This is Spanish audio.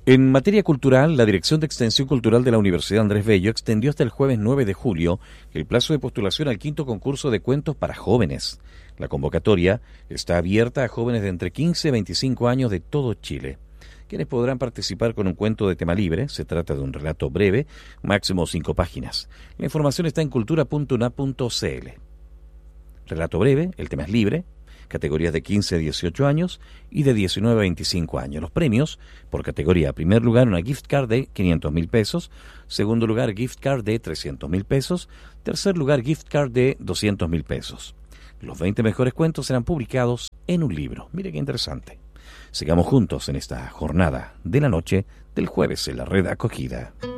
En materia cultural, la Dirección de Extensión Cultural de la Universidad Andrés Bello extendió hasta el jueves 9 de julio el plazo de postulación al quinto concurso de cuentos para jóvenes. La convocatoria está abierta a jóvenes de entre 15 y 25 años de todo Chile, quienes podrán participar con un cuento de tema libre. Se trata de un relato breve, máximo 5 páginas. La información está en cultura.unap.cl. Relato breve, el tema es libre, categorías de 15 a 18 años y de 19 a 25 años. Los premios, por categoría: primer lugar, una gift card de 500.000 pesos, segundo lugar, gift card de 300.000 pesos, tercer lugar, gift card de 200.000 pesos. Los 20 mejores cuentos serán publicados en un libro. Mire qué interesante. Sigamos juntos en esta jornada de la noche del jueves en la red Acogida.